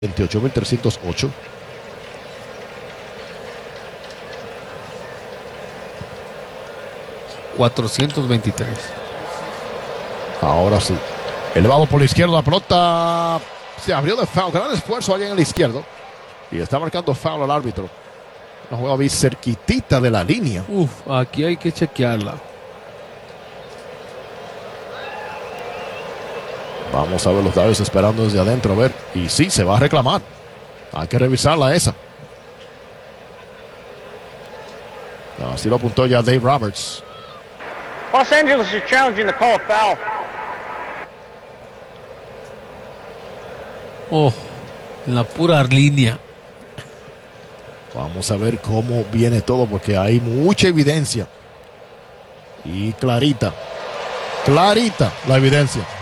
28.308. $423. Ahora sí. Elevado por la izquierda, la pelota se abrió de foul. Gran esfuerzo allá en el izquierdo. Y está marcando foul al árbitro. Una jugada bien cerquitita de la línea. Aquí hay que chequearla. Vamos a ver los Dodgers esperando desde adentro. A ver. Y sí, se va a reclamar. Hay que revisarla esa. Así lo apuntó ya Dave Roberts. Los Angeles is challenging the call of foul. En la pura línea. Vamos a ver cómo viene todo porque hay mucha evidencia. Y clarita la evidencia.